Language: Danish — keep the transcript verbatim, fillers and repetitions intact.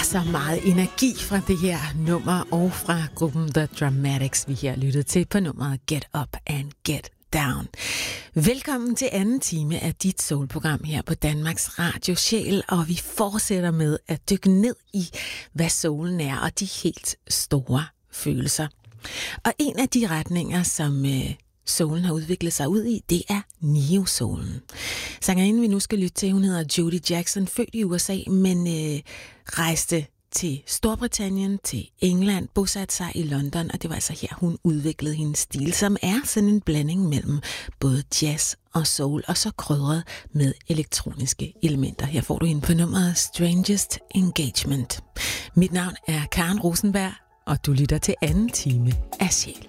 så meget energi fra det her nummer og fra gruppen The Dramatics, vi her lyttede til på nummeret Get Up and Get Down. Velkommen til anden time af dit soulprogram her på Danmarks Radio Sjæl, og vi fortsætter med at dykke ned i, hvad soulen er og de helt store følelser. Og en af de retninger, som øh, soulen har udviklet sig ud i, det er neo-soulen. Sangerinden, vi nu skal lytte til, hun hedder Jody Jackson, født i U S A, men øh, rejste til Storbritannien, til England, bosatte sig i London, og det var altså her, hun udviklede hendes stil, som er sådan en blanding mellem både jazz og soul, og så krydret med elektroniske elementer. Her får du hende på nummeret Strangest Engagement. Mit navn er Karen Rosenberg, og du lytter til anden time af Sjæl.